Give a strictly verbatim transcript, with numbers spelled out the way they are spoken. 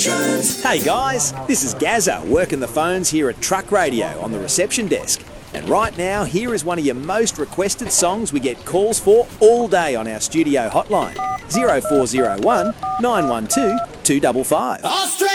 Hey guys, this is Gazza working the phones here at Truck Radio on the reception desk. And right now, here is one of your most requested songs we get calls for all day on our studio hotline, zero four zero one, nine one two, two five five.